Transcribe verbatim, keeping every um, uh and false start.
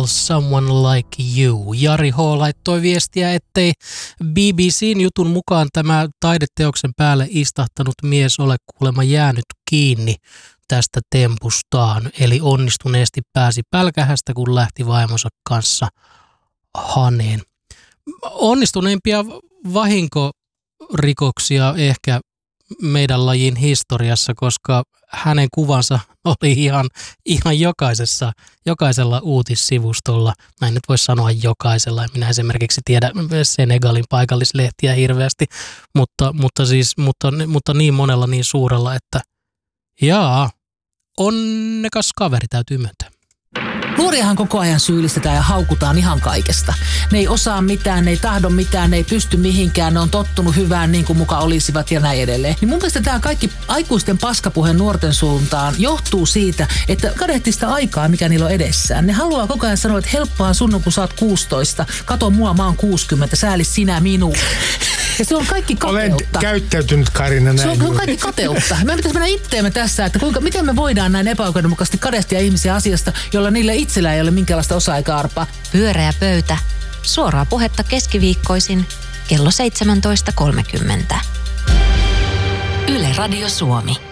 Girl, Someone Like You. Jari H. laittoi viestiä, ettei B B C:n jutun mukaan tämä taideteoksen päälle istahtanut mies ole kuulemma jäänyt kiinni tästä tempustaan. Eli onnistuneesti pääsi pälkähästä, kun lähti vaimonsa kanssa haneen. Onnistuneimpia vahinkorikoksia ehkä meidän lajin historiassa, koska hänen kuvansa oli ihan, ihan jokaisessa, jokaisella uutissivustolla. Mä en nyt voi sanoa jokaisella. Minä esimerkiksi tiedä Senegalin paikallislehtiä hirveästi, mutta, mutta, siis, mutta, mutta niin monella niin suurella, että jaa, onnekas kaveri täytyy myöntää. Nuoriahan koko ajan syyllistetään ja haukutaan ihan kaikesta. Ne ei osaa mitään, ne ei tahdo mitään, ne ei pysty mihinkään, ne on tottunut hyvään niin kuin muka olisivat ja näin edelleen. Niin mun mielestä tämä kaikki aikuisten paskapuhe nuorten suuntaan johtuu siitä, että kadehtii sitä aikaa, mikä niillä on edessään. Ne haluaa koko ajan sanoa, että helppohan sun on, kun sä oot kuusitoista. Kato mua, mä oon kuusikymmentä, sääli sinä minua. Ja se on kaikki kateutta. Olen käyttäytynyt, Karina, näin. Se on, se on kaikki kateutta. Me pitäisi mennä itteemme tässä, että kuinka, miten me voidaan näin epäoikeudenmukaisesti kadehtia ihmisiä asiasta, jolla niille itsellä ei ole minkäänlaista osaa eikä arpaa. Pyöreä pöytä. Suoraa puhetta keskiviikkoisin kello seitsemäntoista kolmekymmentä. Yle Radio Suomi.